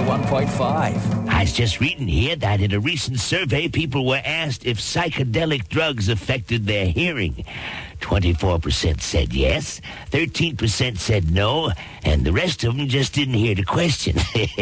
101.5. I was just reading here that in a recent survey, people were asked if psychedelic drugs affected their hearing. 24% said yes, 13% said no, and the rest of them just didn't hear the question.